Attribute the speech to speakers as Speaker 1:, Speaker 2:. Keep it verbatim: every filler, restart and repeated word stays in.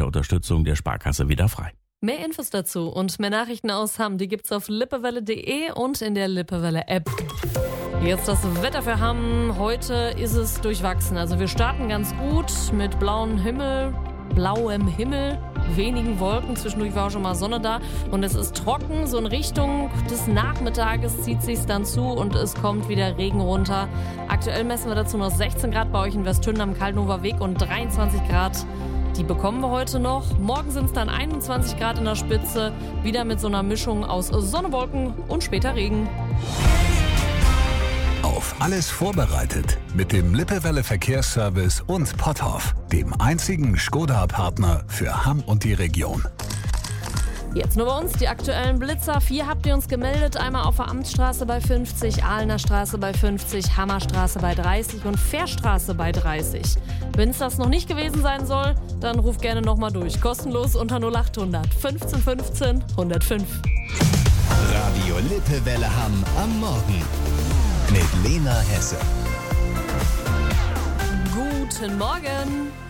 Speaker 1: Unterstützung der Sparkasse wieder frei.
Speaker 2: Mehr Infos dazu und mehr Nachrichten aus Hamm, die gibt's auf lippewelle punkt de und in der Lippewelle-App. Jetzt das Wetter für Hamm. Heute ist es durchwachsen. Also wir starten ganz gut mit blauem Himmel, blauem Himmel, wenigen Wolken. Zwischendurch war auch schon mal Sonne da und es ist trocken. So in Richtung des Nachmittages zieht sich's dann zu und es kommt wieder Regen runter. Aktuell messen wir dazu noch sechzehn Grad bei euch in Westhünden am Kaltenower Weg und dreiundzwanzig Grad. Die bekommen wir heute noch. Morgen sind es dann einundzwanzig Grad in der Spitze. Wieder mit so einer Mischung aus Sonne, Wolken und später Regen.
Speaker 3: Auf alles vorbereitet mit dem Lippewelle Verkehrsservice und Potthoff, dem einzigen Skoda-Partner für Hamm und die Region.
Speaker 2: Jetzt nur bei uns die aktuellen Blitzer. Vier habt ihr uns gemeldet. Einmal auf der Amtsstraße bei fünfzig, Ahlener Straße bei fünfzig, Hammerstraße bei dreißig und Fährstraße bei dreißig. Wenn es das noch nicht gewesen sein soll, dann ruft gerne nochmal durch. Kostenlos unter null acht hundert fünfzehn fünfzehn hundertfünf.
Speaker 4: Radio Lippewelle Hamm am Morgen mit Lena Hesse.
Speaker 2: Guten Morgen.